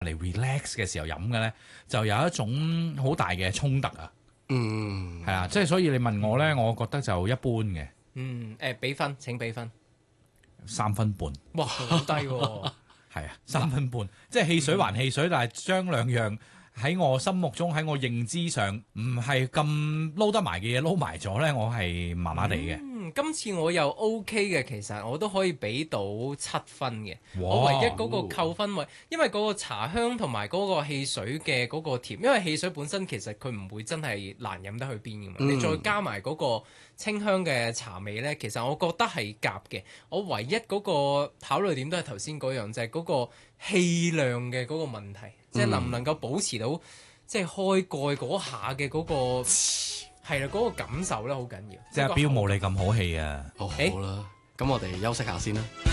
嚟 relax 嘅時候飲嘅咧，就有一種好大嘅衝突啊。係啊，即係所以你問我咧，我覺得就一般嘅。 俾分，請俾分。 3分半。 哇，好低喎！ 係啊，3分半，即係汽水還汽水，但係將兩樣喺我心目中喺我認知上唔係咁撈得埋嘅嘢撈埋咗咧，我係麻麻地嘅。 今次我又 OK 嘅，其實我都可以俾到7分嘅。 哇我唯一嗰個扣分位，因為嗰個茶香同埋嗰個汽水嘅嗰個甜，因為汽水本身其實佢唔會真係難飲得去邊嘅嘛。你再加埋嗰個清香嘅茶味呢，其實我覺得係夾嘅。我唯一嗰個考慮點都係頭先嗰樣，就係嗰個氣量嘅嗰個問題，即係能唔能夠保持到即係開蓋嗰下嘅嗰個。係啦，嗰個感受咧好緊要。 即係阿標冇你咁好氣啊！ 好啦，咁我哋休息下先啦。